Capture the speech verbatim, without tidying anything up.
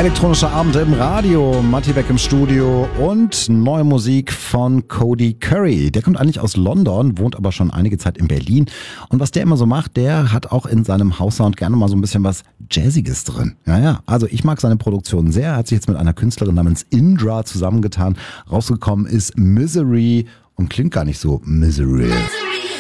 Elektronischer Abend im Radio, Matti Beck im Studio und neue Musik von Cody Curry. Der kommt eigentlich aus London, wohnt aber schon einige Zeit in Berlin. Und was der immer so macht, der hat auch in seinem House-Sound gerne mal so ein bisschen was Jazziges drin. Ja, ja, also ich mag seine Produktion sehr. Er hat sich jetzt mit einer Künstlerin namens Indra zusammengetan. Rausgekommen ist Misery und klingt gar nicht so Misery.